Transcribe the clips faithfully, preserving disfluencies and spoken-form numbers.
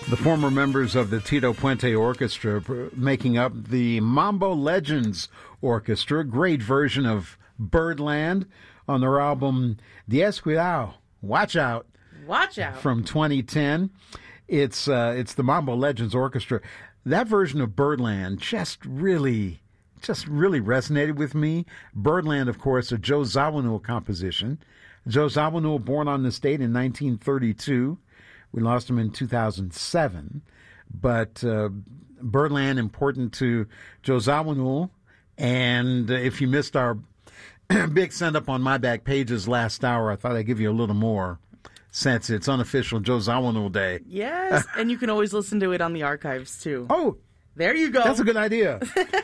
The former members of the Tito Puente Orchestra making up the Mambo Legends Orchestra, great version of Birdland on their album Diez Cuidado, Watch Out. Watch Out. From twenty ten. It's, uh, it's the Mambo Legends Orchestra. That version of Birdland just really, just really resonated with me. Birdland, of course, a Joe Zawinul composition. Joe Zawinul, born on this date in nineteen thirty-two. We lost him in two thousand seven. But uh, Birdland, important to Joe Zawinul. And uh, if you missed our big send-up on My Back Pages last hour, I thought I'd give you a little more since it's unofficial Joe Zawinul Day. Yes, and you can always listen to it on the archives, too. Oh. There you go. That's a good idea.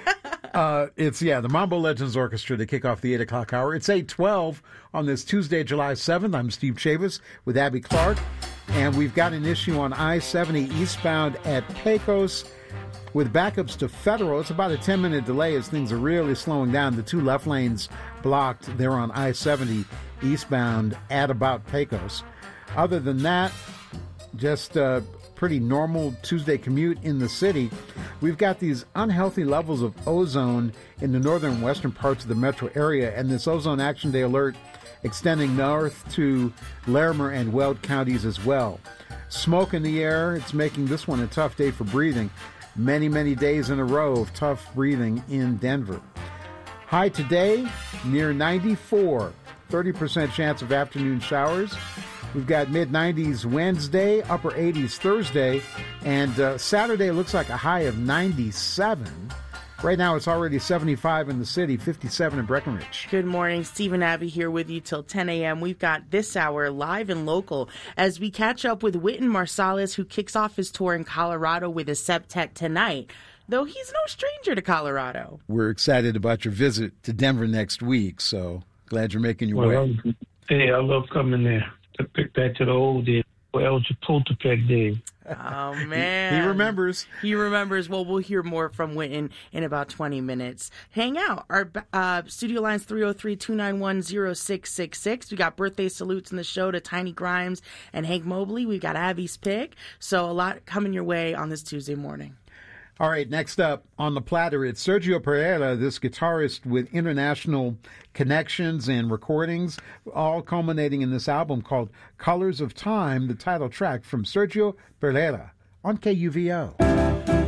uh, it's, yeah, the Mambo Legends Orchestra to kick off the eight o'clock hour. It's eight twelve on this Tuesday, July seventh. I'm Steve Chavis with Abby Clark. And we've got an issue on I seventy eastbound at Pecos with backups to Federal. It's about a ten-minute delay as things are really slowing down. The two left lanes blocked there on I seventy eastbound at about Pecos. Other than that, just a pretty normal Tuesday commute in the city. We've got these unhealthy levels of ozone in the northern and western parts of the metro area, and this Ozone Action Day alert extending north to Larimer and Weld counties as well. Smoke in the air, it's making this one a tough day for breathing. Many, many days in a row of tough breathing in Denver. High today, near ninety-four. thirty percent chance of afternoon showers. We've got mid-nineties Wednesday, upper eighties Thursday, and uh, Saturday looks like a high of ninety-seven. Right now it's already seventy-five in the city, fifty-seven in Breckenridge. Good morning. Steve and Abby here with you till ten a.m. We've got this hour live and local as we catch up with Wynton Marsalis, who kicks off his tour in Colorado with a septet tonight, though he's no stranger to Colorado. We're excited about your visit to Denver next week, so glad you're making your well, way. I'm, hey, I love coming there. To pick back to the old days, El Chapultepec days. Oh, man. He remembers. He remembers. Well, we'll hear more from Wynton in about twenty minutes. Hang out. Our uh, studio line's three oh three, two nine one, oh six six six. We got birthday salutes in the show to Tiny Grimes and Hank Mobley. We've got Abby's pick. So a lot coming your way on this Tuesday morning. All right, next up on the platter, it's Sergio Pereira, this guitarist with international connections and recordings, all culminating in this album called Colors of Time, the title track from Sergio Pereira on K U V O.